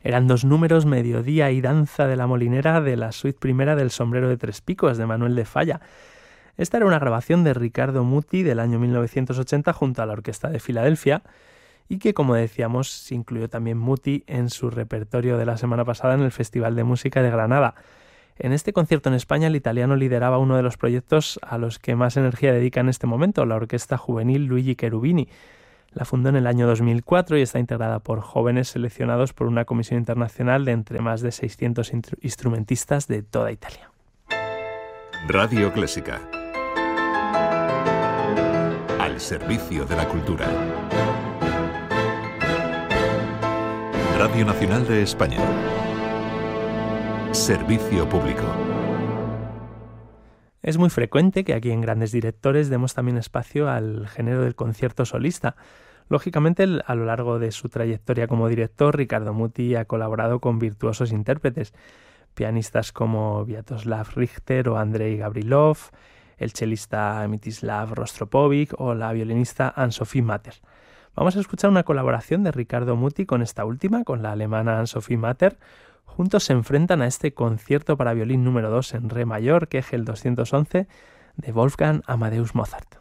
Eran 2 números, Mediodía y Danza de la Molinera, de la suite primera del Sombrero de 3 picos, de Manuel de Falla. Esta era una grabación de Riccardo Muti del año 1980 junto a la Orquesta de Filadelfia y que, como decíamos, se incluyó también Muti en su repertorio de la semana pasada en el Festival de Música de Granada. En este concierto en España, el italiano lideraba uno de los proyectos a los que más energía dedica en este momento, la Orquesta Juvenil Luigi Cherubini. La fundó en el año 2004 y está integrada por jóvenes seleccionados por una comisión internacional de entre más de 600 instrumentistas de toda Italia. Radio Clásica. Al servicio de la cultura. Radio Nacional de España. Servicio público. Es muy frecuente que aquí en Grandes Directores demos también espacio al género del concierto solista. Lógicamente, a lo largo de su trayectoria como director, Riccardo Muti ha colaborado con virtuosos intérpretes, pianistas como Sviatoslav Richter o Andrei Gavrilov, el chelista Mstislav Rostropovich o la violinista Anne-Sophie Matter. Vamos a escuchar una colaboración de Riccardo Muti con esta última, con la alemana Anne-Sophie Matter. Juntos se enfrentan a este concierto para violín número 2 en re mayor, Kegel 211, de Wolfgang Amadeus Mozart.